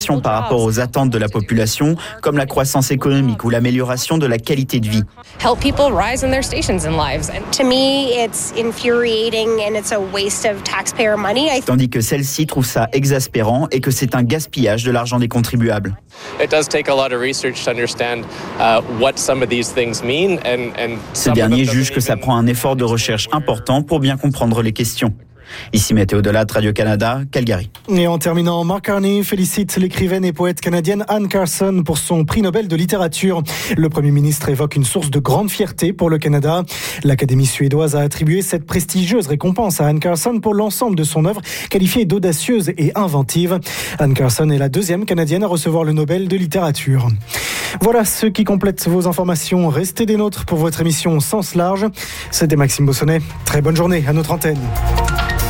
par rapport aux attentes de la population, comme la croissance économique ou l'amélioration de la qualité de vie. Help people rise in their stations in lives. To me, it's infuriating and it's a waste of taxpayer money. Tandis que celle-ci trouve ça exaspérant et que c'est un gaspillage de l'argent des contribuables. Ces derniers jugent que ça prend un effort de recherche important pour bien comprendre les questions. Ici Météo Delat, Radio-Canada, Calgary. Et en terminant, Mark Carney félicite l'écrivaine et poète canadienne Anne Carson pour son prix Nobel de littérature. Le Premier ministre évoque une source de grande fierté pour le Canada. L'Académie suédoise a attribué cette prestigieuse récompense à Anne Carson pour l'ensemble de son œuvre, qualifiée d'audacieuse et inventive. Anne Carson est la deuxième Canadienne à recevoir le Nobel de littérature. Voilà ce qui complète vos informations. Restez des nôtres pour votre émission Sens Large. C'était Maxime Bossonnet. Très bonne journée à notre antenne.